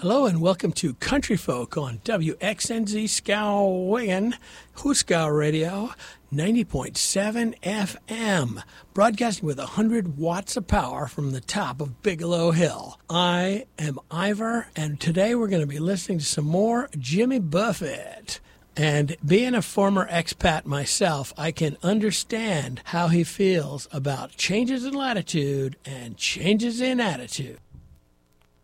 Hello and welcome to Country Folk on WXNZ Skowhegan, Huskow Radio, 90.7 FM, broadcasting with 100 watts of power from the top of Bigelow Hill. I am Ivor, and today we're going to be listening to some more Jimmy Buffett. And being a former expat myself, I can understand how he feels about changes in latitude and changes in attitude.